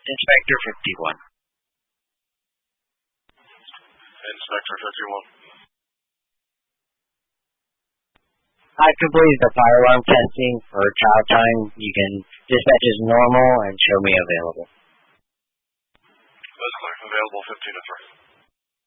Inspector 51. Inspector 51. I completed the fire alarm testing for child time. You can dispatch as normal and show me available. That's clear. Available 15 to 3.